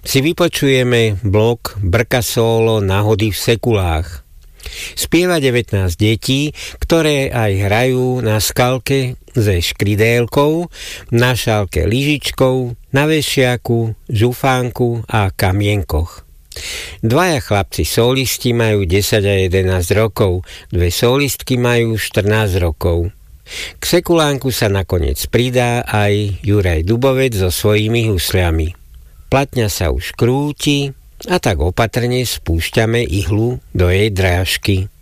si vypočujeme blok Brka solo Náhody v sekulách. Spieva 19 detí, ktoré aj hrajú na skalke ze škridélkou, na šálke lyžičkou, na vešiaku, žufánku a kamienkoch. Dvaja chlapci solisti majú 10 a 11 rokov, dve solistky majú 14 rokov. K sekulánku sa nakoniec pridá aj Juraj Dubovec so svojimi husľami. Platňa sa už krúti a tak opatrne spúšťame ihlu do jej drážky.